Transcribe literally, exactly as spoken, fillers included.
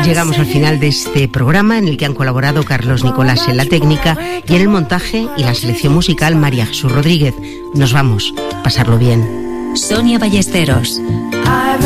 llegamos al final de este programa en el que han colaborado Carlos Nicolás en la técnica y en el montaje y la selección musical María Jesús Rodríguez. Nos vamos, pasarlo bien. Sonia Ballesteros.